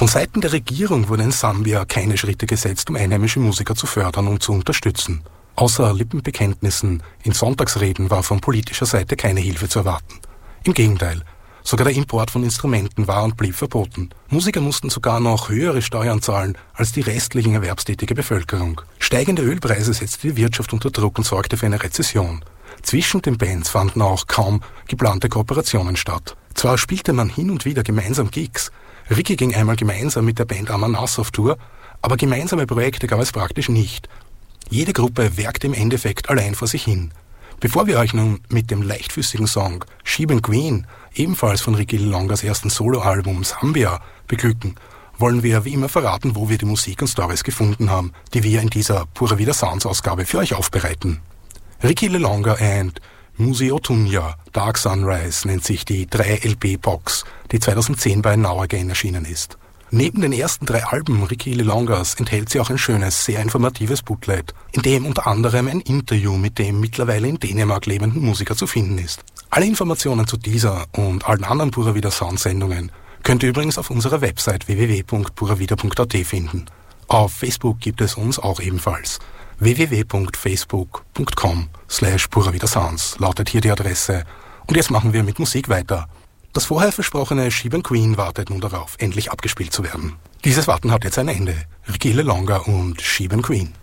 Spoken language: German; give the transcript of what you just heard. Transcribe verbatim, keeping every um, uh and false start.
Von Seiten der Regierung wurden in Sambia keine Schritte gesetzt, um einheimische Musiker zu fördern und zu unterstützen. Außer Lippenbekenntnissen in Sonntagsreden war von politischer Seite keine Hilfe zu erwarten. Im Gegenteil, sogar der Import von Instrumenten war und blieb verboten. Musiker mussten sogar noch höhere Steuern zahlen als die restlichen erwerbstätige Bevölkerung. Steigende Ölpreise setzte die Wirtschaft unter Druck und sorgte für eine Rezession. Zwischen den Bands fanden auch kaum geplante Kooperationen statt. Zwar spielte man hin und wieder gemeinsam Gigs, Ricky ging einmal gemeinsam mit der Band Amanas auf Tour, aber gemeinsame Projekte gab es praktisch nicht. Jede Gruppe werkte im Endeffekt allein vor sich hin. Bevor wir euch nun mit dem leichtfüßigen Song Sheep and Queen, ebenfalls von Ricky Lilongas ersten Soloalbum Sambia, beglücken, wollen wir wie immer verraten, wo wir die Musik und Stories gefunden haben, die wir in dieser Pura Vida Sounds Ausgabe für euch aufbereiten. Ricky Lilonga and Musi Otunya, Dark Sunrise nennt sich die drei L P-Box, die zweitausendzehn bei Now Again erschienen ist. Neben den ersten drei Alben Ricky Lilongas enthält sie auch ein schönes, sehr informatives Booklet, in dem unter anderem ein Interview mit dem mittlerweile in Dänemark lebenden Musiker zu finden ist. Alle Informationen zu dieser und allen anderen Pura Vida Sound Sendungen könnt ihr übrigens auf unserer Website w w w punkt pura vida punkt a t finden. Auf Facebook gibt es uns auch ebenfalls. w w w punkt facebook punkt com slash pura vida sounds lautet hier die Adresse. Und jetzt machen wir mit Musik weiter. Das vorher versprochene Sheep and Queen wartet nun darauf, endlich abgespielt zu werden. Dieses Warten hat jetzt ein Ende. Ricky Lilonga und Sheep and Queen.